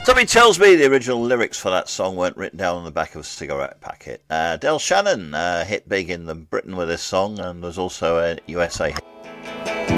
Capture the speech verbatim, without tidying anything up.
Something tells me the original lyrics for that song weren't written down on the back of a cigarette packet. Uh, Del Shannon uh, hit big in the Britain with this song and was also a U S A hit.